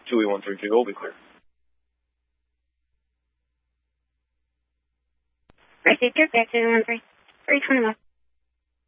28132, will be clear. Received your back to 113. 321.